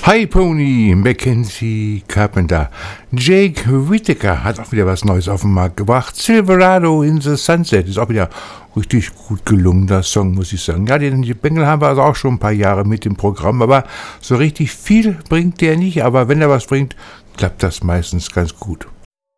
Hi Pony, Mackenzie Carpenter. Jake Whittaker hat auch wieder was Neues auf den Markt gebracht. Silverado in the Sunset ist auch wieder richtig gut gelungen, der Song, muss ich sagen. Ja, den Bengel haben wir also auch schon ein paar Jahre mit im Programm, aber so richtig viel bringt der nicht. Aber wenn er was bringt, klappt das meistens ganz gut.